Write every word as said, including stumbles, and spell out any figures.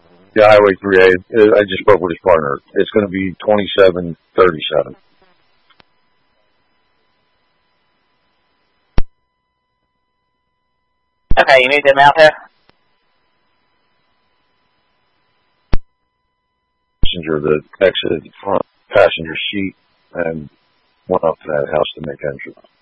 Yeah, Highway three A. I just spoke with his partner. It's going to be twenty-seven thirty-seven. Okay, you need them out there? Passenger that exited the front passenger seat and went up to that house to make entry.